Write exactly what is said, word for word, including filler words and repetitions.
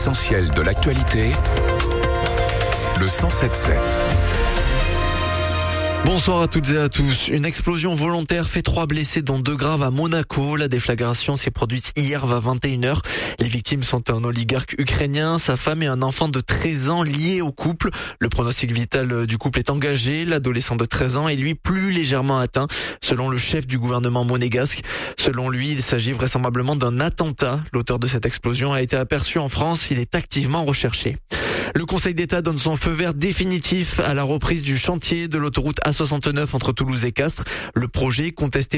L'essentiel de l'actualité, le cent sept sept. Bonsoir à toutes et à tous. Une explosion volontaire fait trois blessés dont deux graves à Monaco. La déflagration s'est produite hier vers vingt et une heures. Les victimes sont un oligarque ukrainien, sa femme et un enfant de treize ans liés au couple. Le pronostic vital du couple est engagé. L'adolescent de treize ans est lui plus légèrement atteint, selon le chef du gouvernement monégasque. Selon lui, il s'agit vraisemblablement d'un attentat. L'auteur de cette explosion a été aperçu en France. Il est activement recherché. Le Conseil d'État donne son feu vert définitif à la reprise du chantier de l'autoroute A soixante-neuf entre Toulouse et Castres. Le projet contesté